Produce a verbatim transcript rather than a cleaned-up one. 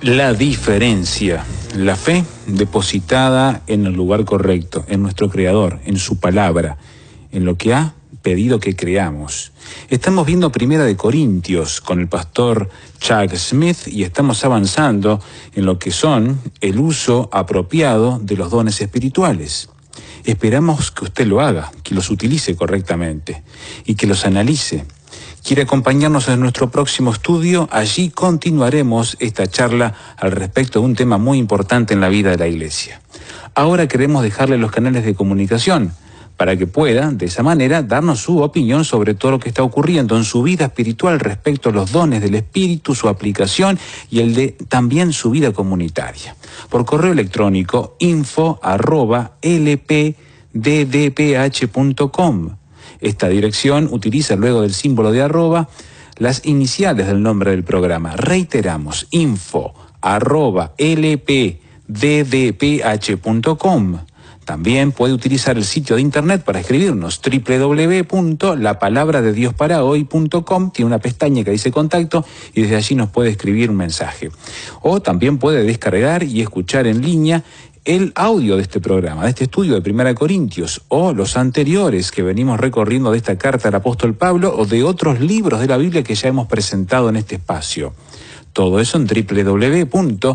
La diferencia, la fe depositada en el lugar correcto, en nuestro Creador, en su palabra, en lo que ha pedido que creamos. Estamos viendo Primera de Corintios con el pastor Chuck Smith y estamos avanzando en lo que son el uso apropiado de los dones espirituales. Esperamos que usted lo haga, que los utilice correctamente y que los analice. ¿Quiere acompañarnos en nuestro próximo estudio? Allí continuaremos esta charla al respecto de un tema muy importante en la vida de la iglesia. Ahora queremos dejarle los canales de comunicación para que pueda, de esa manera, darnos su opinión sobre todo lo que está ocurriendo en su vida espiritual respecto a los dones del Espíritu, su aplicación y el de también su vida comunitaria. Por correo electrónico info arroba lpddph punto com. Esta dirección utiliza luego del símbolo de arroba las iniciales del nombre del programa. Reiteramos, info arroba lpddph punto com. También puede utilizar el sitio de internet para escribirnos, doble u doble u doble u punto la palabra de dios para hoy punto com. Tiene una pestaña que dice contacto y desde allí nos puede escribir un mensaje. O también puede descargar y escuchar en línea el audio de este programa, de este estudio de Primera de Corintios, o los anteriores que venimos recorriendo de esta carta del apóstol Pablo, o de otros libros de la Biblia que ya hemos presentado en este espacio. Todo eso en doble u doble u doble u punto